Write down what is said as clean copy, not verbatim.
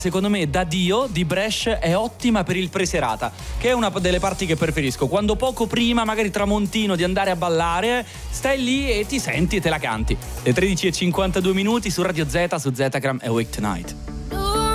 Secondo me Da Dio di Bresh è ottima per il preserata, che è una delle parti che preferisco. Quando poco prima, magari tramontino, di andare a ballare, stai lì e ti senti e te la canti. Le 13:52 su Radio Z, su Zetagram e Wake Tonight.